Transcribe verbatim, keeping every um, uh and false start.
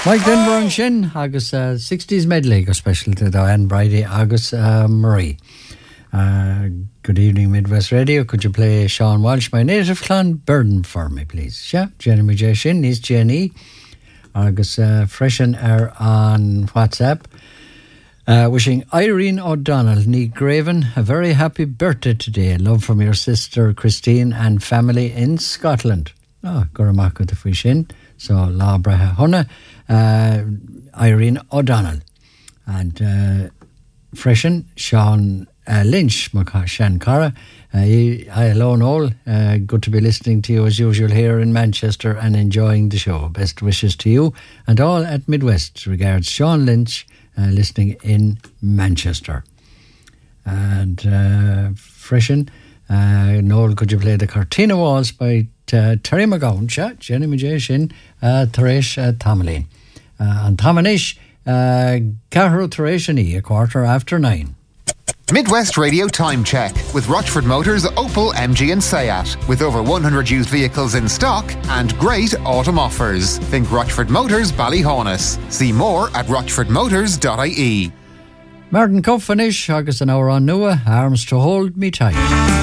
Mike Denver sin agus uh, sixties medley go special to Diane Brady agus uh, Marie. Uh, good evening, Midwest Radio. Could you play Sean Walsh, My Native Clan Burden for me, please? Yeah, Jenny J. Shin is Jenny. Agus uh, freshen air on WhatsApp. Uh, wishing Irene O'Donnell, Nee Graven, a very happy birthday today. Love from your sister Christine and family in Scotland. Oh, Goramaka the Fishin. So, La Braha Hunna, uh, Irene O'Donnell. And uh, freshen Sean uh, Lynch, Maka Shankara. Uh, I alone all. Uh, good to be listening to you as usual here in Manchester and enjoying the show. Best wishes to you and all at Midwest. Regards, Sean Lynch. Uh, listening in Manchester. And uh, freshen, uh, Noel, could you play the Cortina Walls by uh, Terry McGowan, Jenny Majashin, uh, Thresh uh, Tamalin. Uh, and Tamanish, uh, Cahru Thereshani, a quarter after nine. Midwest Radio Time Check with Rochford Motors, Opel, M G and Seat. With over one hundred used vehicles in stock and great autumn offers. Think Rochford Motors, Ballyhaunis. See more at rochford motors dot I E. Martin Cuffanish, August an hour on Nua, arms to hold me tight.